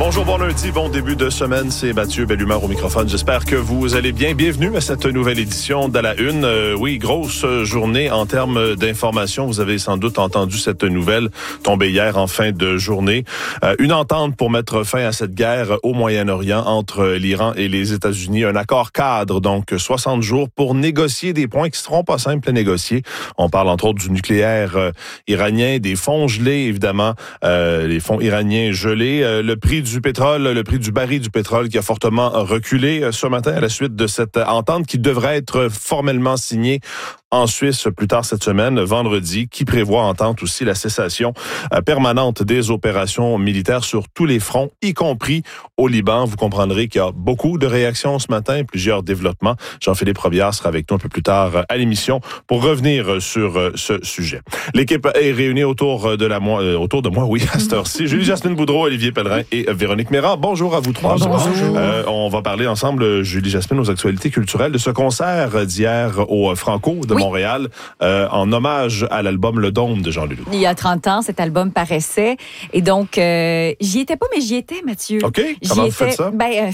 Bonjour, bon lundi, bon début de semaine. C'est Mathieu Bellumeur au microphone. J'espère que vous allez bien. Bienvenue à cette nouvelle édition d'À la Une. Oui, grosse journée en termes d'information. Vous avez sans doute entendu cette nouvelle tombée hier en fin de journée. Une entente pour mettre fin à cette guerre au Moyen-Orient entre l'Iran et les États-Unis. Un accord cadre, donc 60 jours pour négocier des points qui seront pas simples à négocier. On parle entre autres du nucléaire iranien, des fonds gelés, évidemment, les fonds iraniens gelés, le prix du pétrole, le prix du baril du pétrole qui a fortement reculé ce matin à la suite de cette entente qui devrait être formellement signée en Suisse plus tard cette semaine, vendredi, qui prévoit entente aussi la cessation permanente des opérations militaires sur tous les fronts, y compris au Liban. Vous comprendrez qu'il y a beaucoup de réactions ce matin, plusieurs développements. Jean-Philippe Robillard sera avec nous un peu plus tard à l'émission pour revenir sur ce sujet. L'équipe est réunie autour de moi, oui, à cette heure-ci. Julie-Jasmine Boudreau, Olivier Pellerin et Véronique Méran. Bonjour à vous trois. Bonjour. On va parler ensemble, Julie-Jasmine, aux actualités culturelles de ce concert d'hier au Franco de Montréal, en hommage à l'album Le Dôme de Jean Leloup. Il y a 30 ans, cet album paraissait. Et donc, j'y étais pas, mais j'y étais, Mathieu. OK. Comment vous faites ça?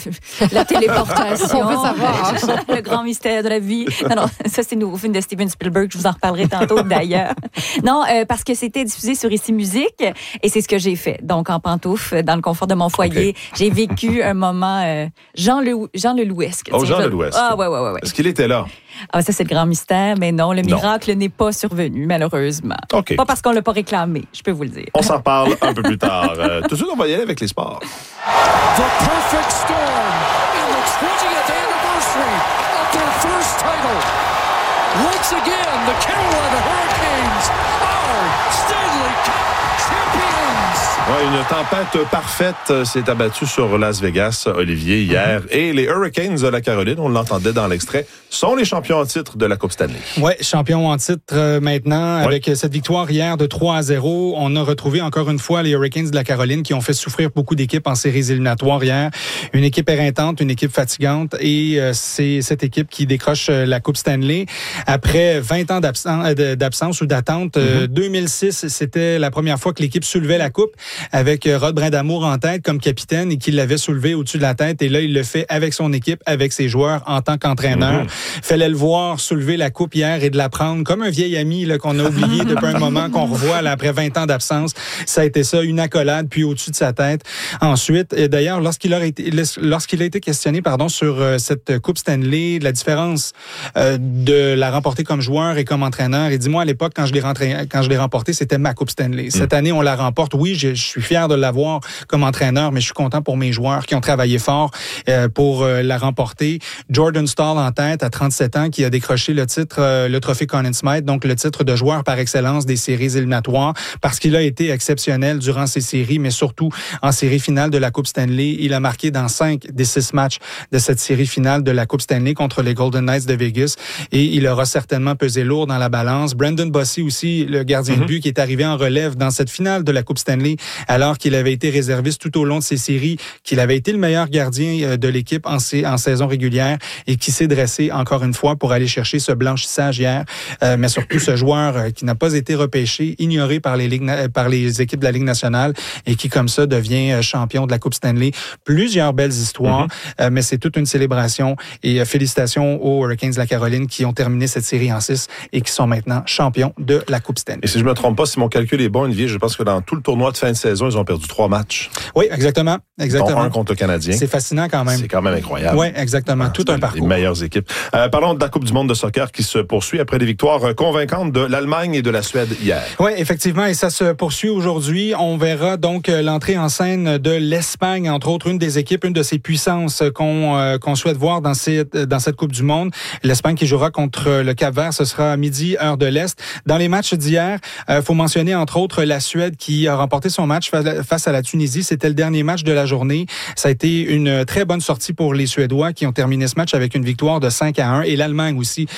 La téléportation. On veut savoir. Le grand mystère de la vie. Non, ça, c'est le nouveau film de Steven Spielberg. Je vous en reparlerai tantôt, d'ailleurs. Non, parce que c'était diffusé sur Ici Musique. Et c'est ce que j'ai fait. Donc, en pantoufle, dans le confort de mon foyer, j'ai vécu un moment Jean Lelouesque. Oh, Jean Lelouesque. Ah, ouais. Est-ce qu'il était là? Ah, ça, c'est le grand mystère, mais non, le miracle n'est pas survenu, malheureusement. Okay. Pas parce qu'on l'a pas réclamé, je peux vous le dire. On s'en reparle un peu plus tard. Tout de suite, on va y aller avec les sports. The perfect storm in the 20th anniversary of their first title. Once again, the Carolina Hurricanes are Stanley Cup champions. Ouais, une tempête parfaite s'est abattue sur Las Vegas, Olivier, hier. Et les Hurricanes de la Caroline, on l'entendait dans l'extrait, sont les champions en titre de la Coupe Stanley. Oui, champions en titre maintenant. Avec cette victoire hier de 3-0, on a retrouvé encore une fois les Hurricanes de la Caroline qui ont fait souffrir beaucoup d'équipes en séries éliminatoires hier. Une équipe éreintante, une équipe fatigante. Et c'est cette équipe qui décroche la Coupe Stanley. Après 20 ans d'absence ou d'attente, 2006, c'était la première fois que l'équipe soulevait la Coupe, avec Rod Brindamour en tête comme capitaine et qui l'avait soulevé au-dessus de la tête. Et là, il le fait avec son équipe, avec ses joueurs en tant qu'entraîneur. Fallait le voir soulever la coupe hier et de la prendre comme un vieil ami là, qu'on a oublié depuis un moment, qu'on revoit là, après 20 ans d'absence. Ça a été ça, une accolade, puis au-dessus de sa tête. Ensuite, et d'ailleurs, lorsqu'il a été questionné sur cette Coupe Stanley, la différence de la remporter comme joueur et comme entraîneur, il dit, moi, à l'époque, quand je l'ai remportée, c'était ma Coupe Stanley. Cette année, on la remporte. Oui, je suis fier de l'avoir comme entraîneur, mais je suis content pour mes joueurs qui ont travaillé fort pour la remporter. Jordan Staal en tête, à 37 ans, qui a décroché le titre, le trophée Conn Smythe, donc le titre de joueur par excellence des séries éliminatoires, parce qu'il a été exceptionnel durant ces séries, mais surtout en série finale de la Coupe Stanley. Il a marqué dans 5 des 6 matchs de cette série finale de la Coupe Stanley contre les Golden Knights de Vegas, et il aura certainement pesé lourd dans la balance. Brandon Bossy aussi, le gardien de but, qui est arrivé en relève dans cette finale de la Coupe Stanley, alors qu'il avait été réserviste tout au long de ces séries, qu'il avait été le meilleur gardien de l'équipe en saison régulière et qui s'est dressé encore une fois pour aller chercher ce blanchissage hier, mais surtout ce joueur qui n'a pas été repêché, ignoré par les équipes de la Ligue nationale et qui comme ça devient champion de la Coupe Stanley. Plusieurs belles histoires, mais c'est toute une célébration et félicitations aux Hurricanes de la Caroline qui ont terminé cette série en 6 et qui sont maintenant champions de la Coupe Stanley. Et si je me trompe pas, si mon calcul est bon, Olivier, je pense que dans tout le tournoi de fin de saison, ils ont perdu 3 matchs. Oui, exactement. Dont un contre le Canadien. C'est fascinant quand même. C'est quand même incroyable. Oui, exactement. Tout un parcours. Les meilleures équipes. Parlons de la Coupe du monde de soccer qui se poursuit après des victoires convaincantes de l'Allemagne et de la Suède hier. Oui, effectivement, et ça se poursuit aujourd'hui. On verra donc l'entrée en scène de l'Espagne, entre autres, une des équipes, une de ces puissances qu'on souhaite voir dans cette Coupe du monde. L'Espagne qui jouera contre le Cap-Vert, ce sera à midi, heure de l'Est. Dans les matchs d'hier, faut mentionner entre autres la Suède qui a remporté son match face à la Tunisie. C'était le dernier match de la journée. Ça a été une très bonne sortie pour les Suédois qui ont terminé ce match avec une victoire de 5-1 et l'Allemagne aussi